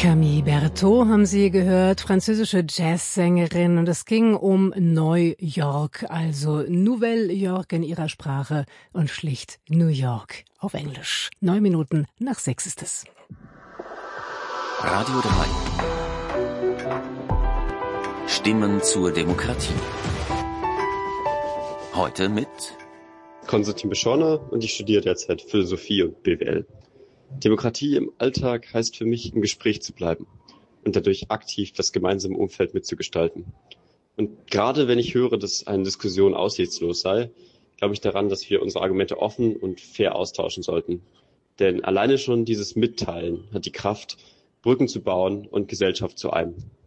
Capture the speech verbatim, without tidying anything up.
Camille Berthaud haben Sie gehört, französische Jazzsängerin, und es ging um Neu York, also Nouvelle York in ihrer Sprache und schlicht New York auf Englisch. Neun Minuten nach sechs ist es. Radio drei. Stimmen zur Demokratie. Heute mit Konstantin Beschorner und ich studiere derzeit Philosophie und B W L. Demokratie im Alltag heißt für mich, im Gespräch zu bleiben und dadurch aktiv das gemeinsame Umfeld mitzugestalten. Und gerade wenn ich höre, dass eine Diskussion aussichtslos sei, glaube ich daran, dass wir unsere Argumente offen und fair austauschen sollten. Denn alleine schon dieses Mitteilen hat die Kraft, Brücken zu bauen und Gesellschaft zu einen.